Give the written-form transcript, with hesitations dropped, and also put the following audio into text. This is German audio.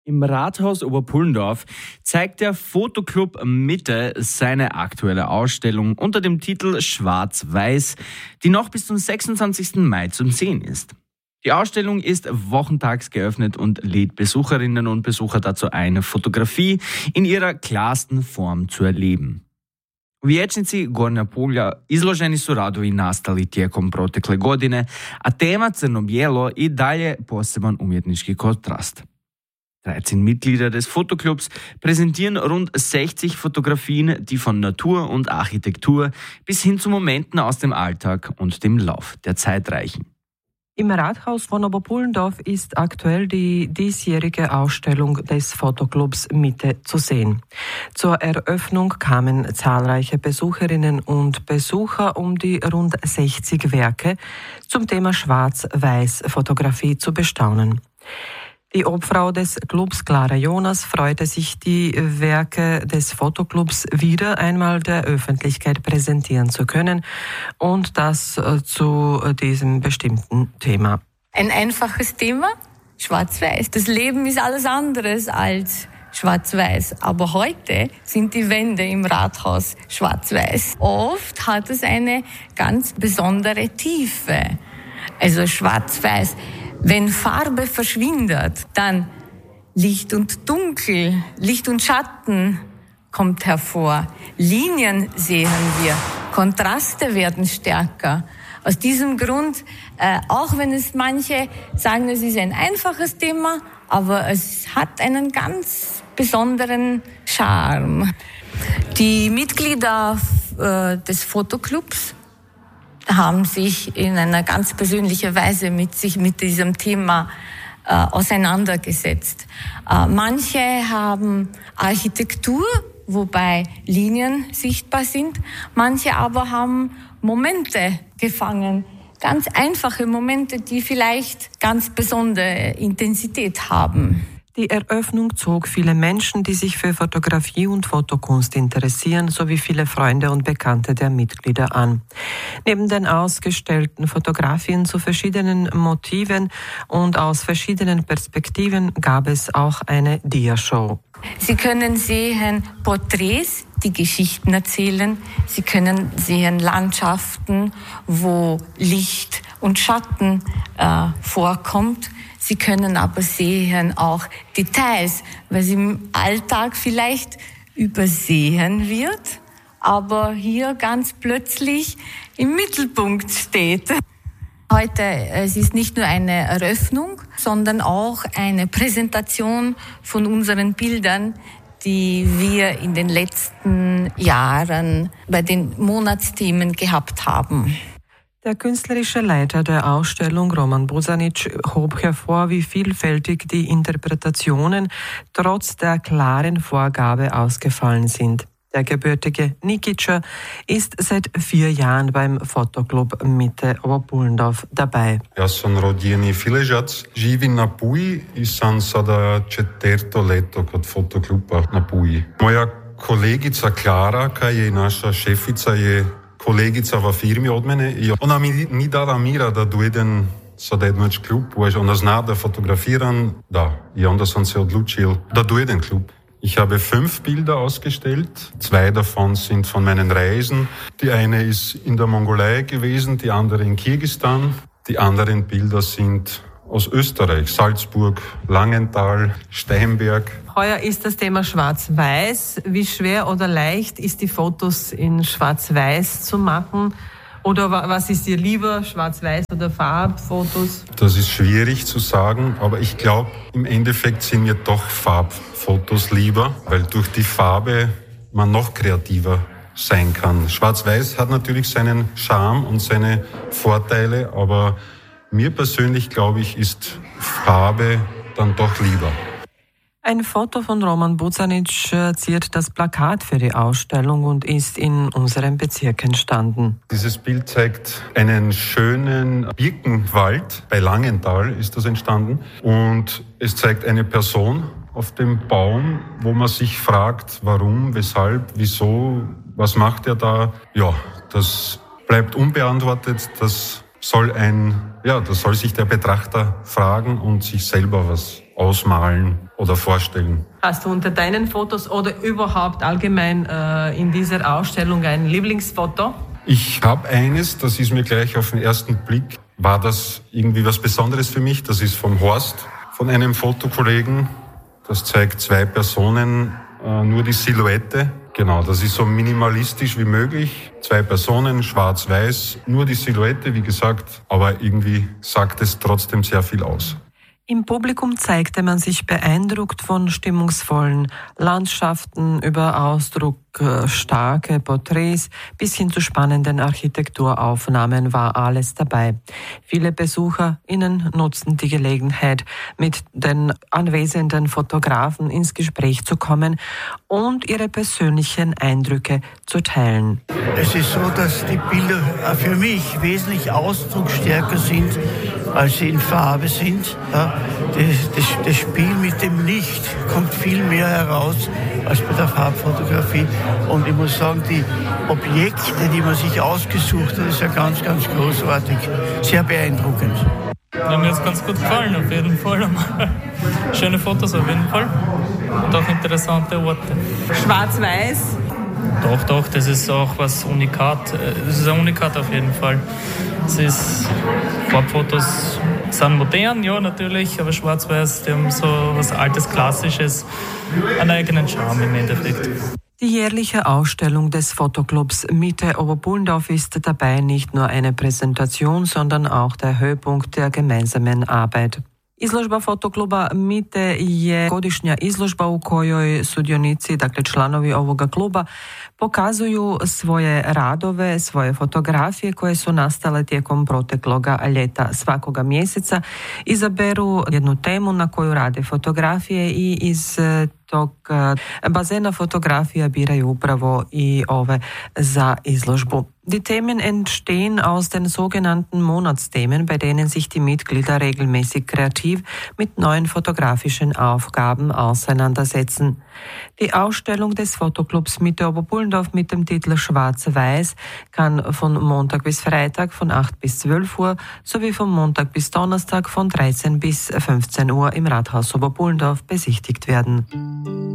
Im Rathaus Oberpullendorf zeigt der Fotoclub Mitte seine aktuelle Ausstellung unter dem Titel Schwarz-Weiß, die noch bis zum 26. Mai zu sehen ist. Die Ausstellung ist wochentags geöffnet und lädt Besucherinnen und Besucher dazu ein, Fotografie in ihrer klarsten Form zu erleben. Vijećnici Gornja Pulja izloženi su radovi nastali tijekom protekle godine, a tema crno-bijelo i dalje poseban umjetnički kontrast. 13 Mitglieder des Fotoclubs präsentieren rund 60 Fotografien, die von Natur und Architektur bis hin zu Momenten aus dem Alltag und dem Lauf der Zeit reichen. Im Rathaus von Oberpullendorf ist aktuell die diesjährige Ausstellung des Fotoclubs Mitte zu sehen. Zur Eröffnung kamen zahlreiche Besucherinnen und Besucher, um die rund 60 Werke zum Thema Schwarz-Weiß-Fotografie zu bestaunen. Die Obfrau des Clubs, Clara Jonas, freute sich, die Werke des Fotoclubs wieder einmal der Öffentlichkeit präsentieren zu können und das zu diesem bestimmten Thema. Ein einfaches Thema, Schwarz-Weiß. Das Leben ist alles anderes als Schwarz-Weiß. Aber heute sind die Wände im Rathaus schwarz-weiß. Oft hat es eine ganz besondere Tiefe. Also Schwarz-Weiß. Wenn Farbe verschwindet, dann Licht und Dunkel, Licht und Schatten kommt hervor. Linien sehen wir, Kontraste werden stärker. Aus diesem Grund, auch wenn es manche sagen, es ist ein einfaches Thema, aber es hat einen ganz besonderen Charme. Die Mitglieder des Fotoclubs haben sich in einer ganz persönlichen Weise mit diesem Thema auseinandergesetzt. Manche haben Architektur, wobei Linien sichtbar sind. Manche aber haben Momente gefangen, ganz einfache Momente, die vielleicht ganz besondere Intensität haben. Die Eröffnung zog viele Menschen, die sich für Fotografie und Fotokunst interessieren, sowie viele Freunde und Bekannte der Mitglieder an. Neben den ausgestellten Fotografien zu verschiedenen Motiven und aus verschiedenen Perspektiven gab es auch eine Diashow. Sie können sehen Porträts, die Geschichten erzählen. Sie können sehen Landschaften, wo Licht und Schatten vorkommt. Sie können aber sehen auch Details, was im Alltag vielleicht übersehen wird, aber hier ganz plötzlich im Mittelpunkt steht. Heute es ist nicht nur eine Eröffnung, sondern auch eine Präsentation von unseren Bildern, die wir in den letzten Jahren bei den Monatsthemen gehabt haben. Der künstlerische Leiter der Ausstellung, Roman Bosanic, hob hervor, wie vielfältig die Interpretationen trotz der klaren Vorgabe ausgefallen sind. Der gebürtige Nikica ist seit 4 Jahren beim Fotoclub Mitte Oberpullendorf dabei. Ja sam rodjeni Filežac, živim na Puji I sam sada 4. leto kod Fotokluba na Puji. Moja kolegica Klara, koja je naša šefica, je kolegica v firmi od mene I ona mi ni dala mira da dojdem sada jednoć klub, ona zna da fotografiram, da. I onda sam se odlučil da dojdem klub. Ich habe 5 Bilder ausgestellt. 2 davon sind von meinen Reisen. Die eine ist in der Mongolei gewesen, die andere in Kirgisistan. Die anderen Bilder sind aus Österreich, Salzburg, Langenthal, Steinberg. Heuer ist das Thema Schwarz-Weiß. Wie schwer oder leicht ist die Fotos in Schwarz-Weiß zu machen? Oder was ist dir lieber, Schwarz-Weiß oder Farbfotos? Das ist schwierig zu sagen, aber ich glaube, im Endeffekt sind mir doch Farbfotos lieber, weil durch die Farbe man noch kreativer sein kann. Schwarz-Weiß hat natürlich seinen Charme und seine Vorteile, aber mir persönlich, glaube ich, ist Farbe dann doch lieber. Ein Foto von Roman Bosanic ziert das Plakat für die Ausstellung und ist in unserem Bezirk entstanden. Dieses Bild zeigt einen schönen Birkenwald. Bei Langenthal ist das entstanden. Und es zeigt eine Person auf dem Baum, wo man sich fragt, warum, weshalb, wieso, was macht er da? Ja, das bleibt unbeantwortet. Das soll sich der Betrachter fragen und sich selber was ausmalen oder vorstellen. Hast du unter deinen Fotos oder überhaupt allgemein in dieser Ausstellung ein Lieblingsfoto? Ich habe eines, das ist mir gleich auf den ersten Blick, war das irgendwie was Besonderes für mich. Das ist vom Horst, von einem Fotokollegen. Das zeigt 2 Personen, nur die Silhouette. Genau, das ist so minimalistisch wie möglich. 2 Personen, schwarz-weiß, nur die Silhouette, wie gesagt. Aber irgendwie sagt es trotzdem sehr viel aus. Im Publikum zeigte man sich beeindruckt von stimmungsvollen Landschaften über ausdrucksstarke Porträts bis hin zu spannenden Architekturaufnahmen war alles dabei. Viele BesucherInnen nutzten die Gelegenheit, mit den anwesenden Fotografen ins Gespräch zu kommen und ihre persönlichen Eindrücke zu teilen. Es ist so, dass die Bilder für mich wesentlich ausdrucksstärker sind, als sie in Farbe sind. Ja, das Spiel mit dem Licht kommt viel mehr heraus als bei der Farbfotografie. Und ich muss sagen, die Objekte, die man sich ausgesucht hat, ist ja ganz, ganz großartig. Sehr beeindruckend. Ja, mir hat es ganz gut gefallen, auf jeden Fall. Schöne Fotos auf jeden Fall und auch interessante Orte. Schwarz-Weiß? Doch, das ist auch was Unikat. Das ist ein Unikat auf jeden Fall. Farbfotos sind modern, ja natürlich, aber schwarz-weiß, die haben so was Altes, Klassisches, einen eigenen Charme im Endeffekt. Die jährliche Ausstellung des Fotoclubs Mitte Oberpullendorf ist dabei nicht nur eine Präsentation, sondern auch der Höhepunkt der gemeinsamen Arbeit. Izložba Fotokluba Mite je godišnja izložba u kojoj sudionici, dakle članovi ovoga kluba, pokazuju svoje radove, svoje fotografije koje su nastale tijekom protekloga ljeta. Svakoga mjeseca izaberu jednu temu na koju rade fotografije i iz tog bazena fotografija biraju upravo i ove za izložbu. Die Themen entstehen aus den sogenannten Monatsthemen, bei denen sich die Mitglieder regelmäßig kreativ mit neuen fotografischen Aufgaben auseinandersetzen. Die Ausstellung des Fotoclubs Mitte Oberpullendorf mit dem Titel Schwarz-Weiß kann von Montag bis Freitag von 8 bis 12 Uhr sowie von Montag bis Donnerstag von 13 bis 15 Uhr im Rathaus Oberpullendorf besichtigt werden.